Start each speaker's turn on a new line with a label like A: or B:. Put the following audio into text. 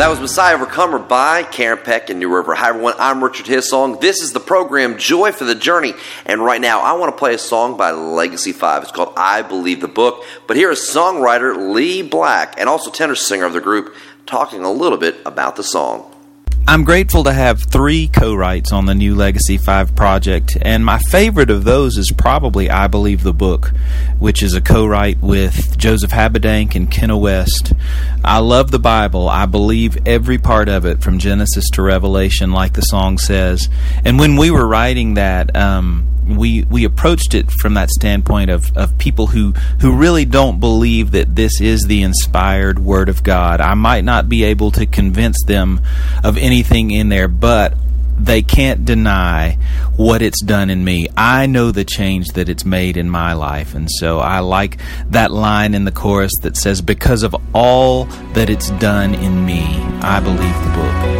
A: That was Messiah Overcomer by Karen Peck and New River. Hi everyone, I'm Richard Hissong. This is the program Joy for the Journey, and right now I want to play a song by Legacy 5. It's called I Believe the Book, but here is songwriter Lee Black and also tenor singer of the group talking a little bit about the song.
B: I'm grateful to have 3 co-writes on the new Legacy 5 project, and my favorite of those is probably I Believe the Book, which is a co-write with Joseph Habedank and Kenna West. I love the Bible. I believe every part of it from Genesis to Revelation, like the song says. And when we were writing that, we approached it from that standpoint of people who really don't believe that this is the inspired Word of God. I might not be able to convince them of anything in there, but they can't deny what it's done in me. I know the change that it's made in my life, and so I like that line in the chorus that says, because of all that it's done in me, I believe the book.